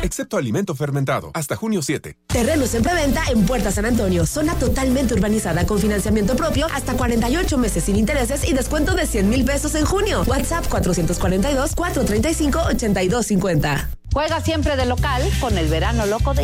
excepto alimento fermentado. Hasta junio 7. Terrenos en preventa en Puerta San Antonio. Zona totalmente urbanizada con financiamiento propio hasta 48 meses sin intereses y descuento de 100,000 pesos en junio. WhatsApp 442-435-8250. Juega siempre de local con el verano loco de